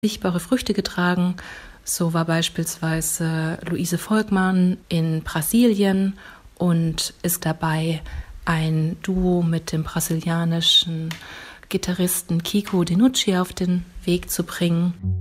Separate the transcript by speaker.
Speaker 1: sichtbare Früchte getragen. So war beispielsweise Luise Volkmann in Brasilien und ist dabei, ein Duo mit dem brasilianischen Gitarristen Kiko Dinucci auf den Weg zu bringen.